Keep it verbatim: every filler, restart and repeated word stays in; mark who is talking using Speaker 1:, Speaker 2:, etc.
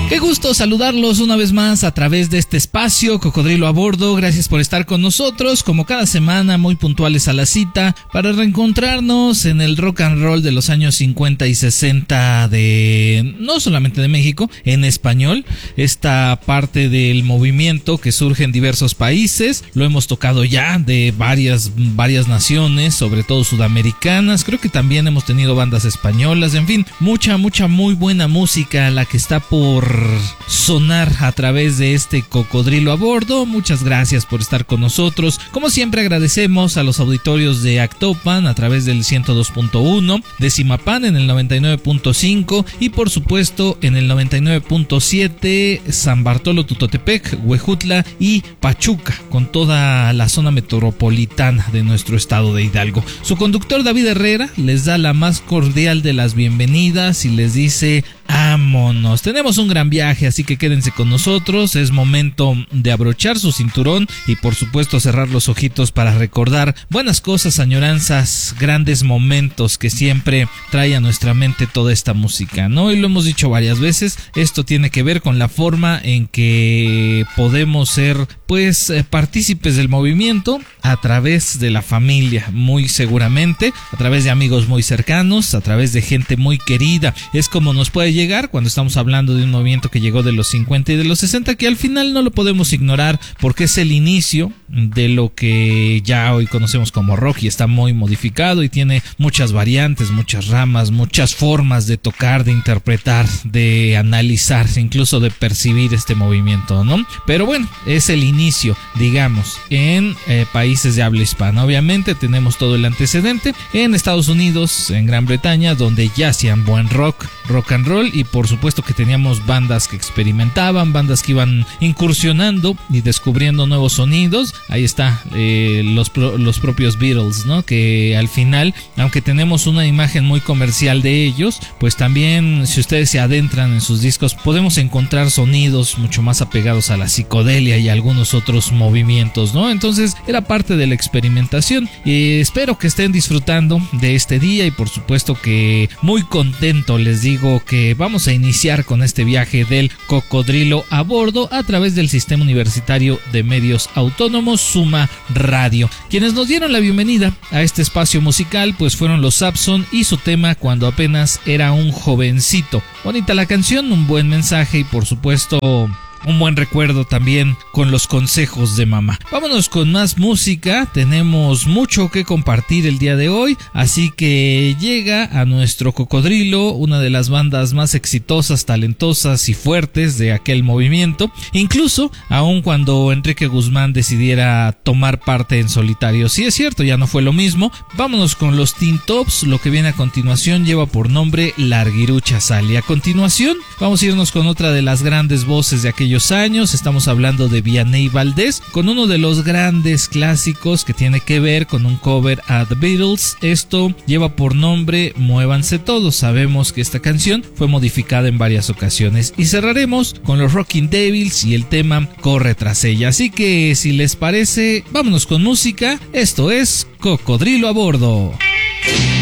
Speaker 1: Qué gusto saludarlos una vez más a través de este espacio Cocodrilo a Bordo. Gracias por estar con nosotros, como cada semana, muy puntuales a la cita, para reencontrarnos en el rock and roll de los años cincuenta y sesenta de, no solamente de México, en español. Esta parte del movimiento que surge en diversos países, lo hemos tocado ya de varias, varias naciones, sobre todo sudamericanas. Creo que también hemos tenido bandas españolas, en fin, mucha, mucha muy buena música la que está por sonar a través de este Cocodrilo a Bordo. Muchas gracias por estar con nosotros. Como siempre, agradecemos a los auditorios de Actopan a través del ciento dos punto uno, de Zimapán en el noventa y nueve punto cinco y por supuesto en el noventa y nueve punto siete San Bartolo Tutotepec, Huejutla y Pachuca, con toda la zona metropolitana de nuestro estado de Hidalgo. Su conductor David Herrera les da la más cordial de las bienvenidas y les dice: vámonos, tenemos un gran viaje, así que quédense con nosotros. Es momento de abrochar su cinturón y por supuesto cerrar los ojitos para recordar buenas cosas, añoranzas, grandes momentos que siempre trae a nuestra mente toda esta música, ¿no? Y lo hemos dicho varias veces, esto tiene que ver con la forma en que podemos ser pues partícipes del movimiento a través de la familia, muy seguramente, a través de amigos muy cercanos, a través de gente muy querida. Es como nos puede llegar cuando estamos hablando de un movimiento que llegó de los cincuenta y de los sesenta, que al final no lo podemos ignorar porque es el inicio de lo que ya hoy conocemos como rock y está muy modificado y tiene muchas variantes, muchas ramas, muchas formas de tocar, de interpretar, de analizar, incluso de percibir este movimiento, ¿no? Pero bueno, es el inicio, digamos, en eh, países de habla hispana. Obviamente tenemos todo el antecedente en Estados Unidos, en Gran Bretaña, donde ya hacían buen rock, rock and roll, y por supuesto que teníamos bandas que experimentaban, bandas que iban incursionando y descubriendo nuevos sonidos. Ahí está eh, los, los propios Beatles, ¿no? Que al final, aunque tenemos una imagen muy comercial de ellos, pues también si ustedes se adentran en sus discos podemos encontrar sonidos mucho más apegados a la psicodelia y algunos otros movimientos, ¿no? Entonces era parte de la experimentación y espero que estén disfrutando de este día y por supuesto que muy contento les digo que vamos a iniciar con este viaje del Cocodrilo a Bordo a través del Sistema Universitario de Medios Autónomos Suma Radio. Quienes nos dieron la bienvenida a este espacio musical pues fueron los Saxon y su tema Cuando apenas era un jovencito. Bonita la canción, un buen mensaje y por supuesto un buen recuerdo también con los consejos de mamá. Vámonos con más música, tenemos mucho que compartir el día de hoy, así que llega a nuestro Cocodrilo una de las bandas más exitosas, talentosas y fuertes de aquel movimiento, incluso aun cuando Enrique Guzmán decidiera tomar parte en solitario. Sí, es cierto, ya no fue lo mismo. Vámonos con los Teen Tops, lo que viene a continuación lleva por nombre Larguirucha Sal y a continuación vamos a irnos con otra de las grandes voces de aquel años. Estamos hablando de Vianney Valdés con uno de los grandes clásicos que tiene que ver con un cover a The Beatles. Esto lleva por nombre Muévanse Todos. Sabemos que esta canción fue modificada en varias ocasiones y cerraremos con los Rocking Devils y el tema Corre tras ella. Así que si les parece, vámonos con música. Esto es Cocodrilo a Bordo.